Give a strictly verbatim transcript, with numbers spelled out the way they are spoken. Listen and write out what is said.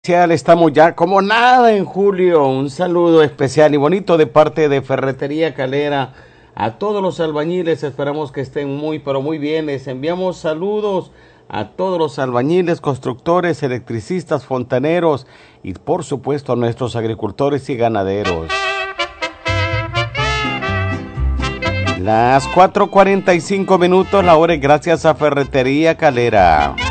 Estamos ya como nada en julio. Un saludo especial y bonito de parte de Ferretería Calera a todos los albañiles. Esperamos que estén muy pero muy bien. Les enviamos saludos a todos los albañiles, constructores, electricistas, fontaneros y por supuesto a nuestros agricultores y ganaderos. Las cuatro cuarenta y cinco minutos, la hora, y gracias a Ferretería Calera.